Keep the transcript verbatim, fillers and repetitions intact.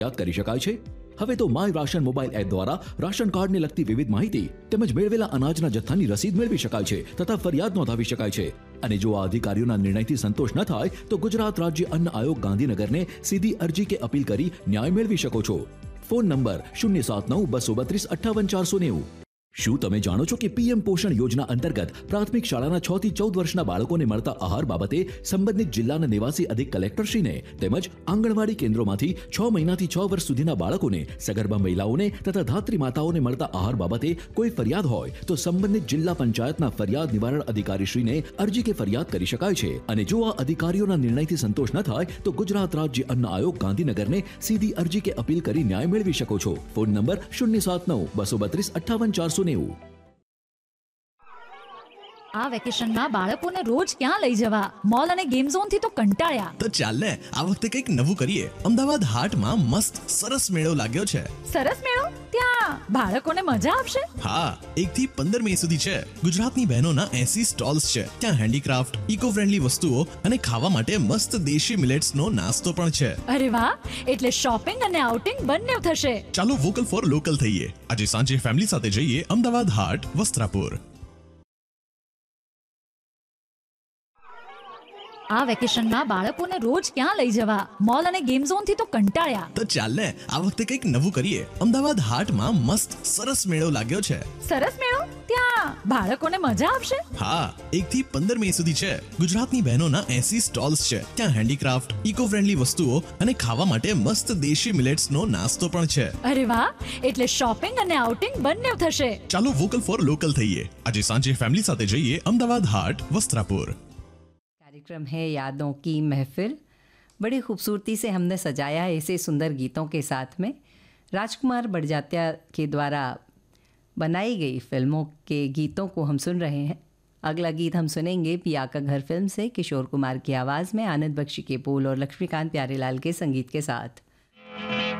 યાદ કરી શકાય છે. હવે તો માય રાશન મોબાઈલ એપ દ્વારા રાશન કાર્ડને લગતી વિવિધ માહિતી તેમજ મેળવેલા અનાજના જથ્થાની રસીદ મેળવી શકાય છે તથા ફરિયાદ નોંધાવી શકાય છે. અને જો આ અધિકારીઓના નિર્ણયથી સંતોષ ન થાય તો ગુજરાત રાજ્ય અન્ન આયોગ ગાંધીનગરને સીધી અરજી કે અપીલ કરી ન્યાય મેળવી શકો છો. ફોન નંબર શૂન્ય સાત નવ બસો બત્રીસ અઠ્ઠાવન ચારસો નેવું. શું તમે જાણો છો કે પીએમ પોષણ યોજના અંતર્ગત પ્રાથમિક શાળાના છ થી ચૌદ વર્ષના બાળકોને મળતા આહાર બાબતે સંબંધિત જિલ્લાના નિવાસી અધિક કલેક્ટરશ્રીને તેમજ આંગણવાડી કેન્દ્રોમાંથી છ મહિનાથી છ વર્ષ સુધીના બાળકોને, સગર્ભા મહિલાઓને તથા ધાત્રી માતાઓને મળતા આહાર બાબતે કોઈ ફરિયાદ હોય તો સંબંધિત જિલ્લા પંચાયતના ફરિયાદ નિવારણ અધિકારીશ્રીને અરજી કે ફરિયાદ કરી શકાય છે. અને જો આ અધિકારીઓના નિર્ણયથી સંતોષ ન થાય તો ગુજરાત રાજ્ય અન્ન આયોગ ગાંધીનગરને સીધી અરજી કે અપીલ કરી ન્યાય મેળવી શકો છો. ફોન નંબર શૂન્ય સાત નવ બસો બત્રીસ અઠ્ઠાવન ચારસો નેવું. આ વેકેશનમાં બાળકોને રોજ ક્યાં લઈ જવા? મોલ અને ગેમ ઝોન થી તો કંટાળ્યા. તો ચાલ ને આ વખતે કંઈક નવું કરીએ. અમદાવાદ હાટમાં મસ્ત સરસ મેળો લાગ્યો છે. સરસ મેળો? ત્યાં બાળકોને મજા આવશે? હા, એક થી પંદર મે સુધી છે. ગુજરાતની બહેનોના એસી સ્ટોલ્સ છે. ત્યાં હેન્ડીક્રાફ્ટ, ઇકો ફ્રેન્ડલી વસ્તુઓ અને ખાવા માટે મસ્ત દેશી મિલેટ્સનો નાસ્તો પણ છે. અરે વાહ, એટલે શોપિંગ અને આઉટિંગ બંને થશે. ચાલો વોકલ ફોર લોકલ થઈએ. આજે સાંજે ફેમિલી સાથે જઈએ અમદાવાદ હાટ, વસ્ત્રાપુર. આ વેકેશનમાં બાળકોને રોજ ક્યાં લઈ જવા? મોલ અને ગેમ ઝોન થી તો કંટાળ્યા. તો ચાલ ને આ વખતે કંઈક નવું કરીએ. અમદાવાદ હાટમાં મસ્ત સરસ મેળો લાગ્યો છે. સરસ મેળો? ત્યાં બાળકોને મજા આવશે? હા, એક થી પંદર મે સુધી છે. ગુજરાતની બહેનોના એસી સ્ટોલ્સ છે. ત્યાં હેન્ડીક્રાફ્ટ, ઇકો ફ્રેન્ડલી વસ્તુઓ અને ખાવા માટે મસ્ત દેશી મિલેટ્સનો નાસ્તો પણ છે. અરે વાહ, એટલે શોપિંગ અને આઉટિંગ બંને થશે. ચાલો વોકલ ફોર લોકલ થઈએ. આજે સાંજે ફैमिली साथ जाइए अहमदाबाद हाट, वस्त्रापुर. कार्यक्रम है यादों की महफिल. बड़ी खूबसूरती से हमने सजाया है ऐसे सुंदर गीतों के साथ में. राजकुमार बड़जात्या के द्वारा बनाई गई फिल्मों के गीतों को हम सुन रहे हैं. अगला गीत हम सुनेंगे पिया का घर फिल्म से किशोर कुमार की आवाज़ में, आनंद बख्शी के बोल और लक्ष्मीकांत प्यारेलाल के संगीत के साथ.